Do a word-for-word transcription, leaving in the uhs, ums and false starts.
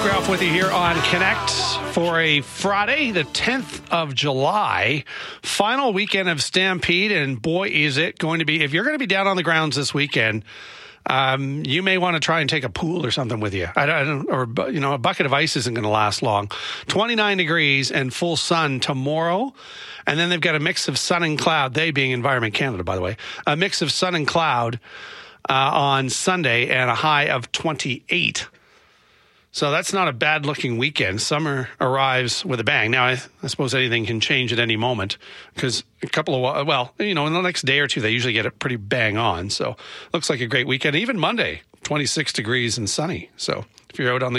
Ralph with you here on Connect for a Friday, the tenth of July, final weekend of Stampede, and boy, is it going to be, if you're going to be down on the grounds this weekend, um, you may want to try and take a pool or something with you. I don't, I don't or, you know, a bucket of ice isn't going to last long. twenty-nine degrees and full sun tomorrow, and then they've got a mix of sun and cloud, they being Environment Canada, by the way, a mix of sun and cloud uh, on Sunday, and a high of twenty-eight. So that's not a bad-looking weekend. Summer arrives with a bang. Now, I, I suppose anything can change at any moment because a couple of, well, you know, in the next day or two, they usually get it pretty bang on. So looks like a great weekend. Even Monday, twenty-six degrees and sunny. So if you're out on the